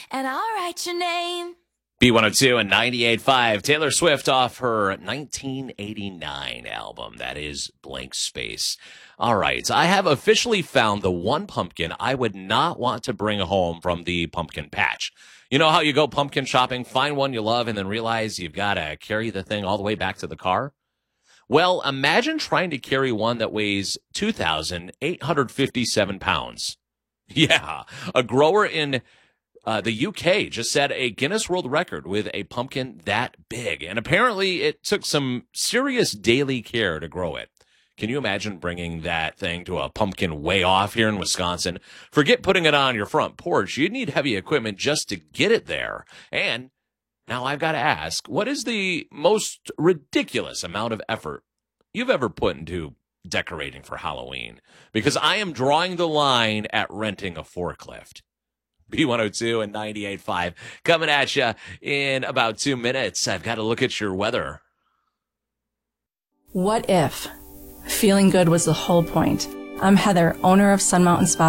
and I'll write your name. B102 and 98.5. Taylor Swift off her 1989 album. That is Blank Space. All right. I have officially found the one pumpkin I would not want to bring home from the pumpkin patch. You know how you go pumpkin shopping, find one you love, and then realize you've got to carry the thing all the way back to the car? Well, imagine trying to carry one that weighs 2,857 pounds. Yeah, a grower in the UK just set a Guinness World Record with a pumpkin that big. And apparently it took some serious daily care to grow it. Can you imagine bringing that thing to a pumpkin way off here in Wisconsin? Forget putting it on your front porch. You'd need heavy equipment just to get it there. And now I've got to ask, what is the most ridiculous amount of effort you've ever put into decorating for Halloween? Because I am drawing the line at renting a forklift. B102 and 98.5 coming at you in about 2 minutes. I've got to look at your weather. What if feeling good was the whole point? I'm Heather, owner of Sun Mountain Spa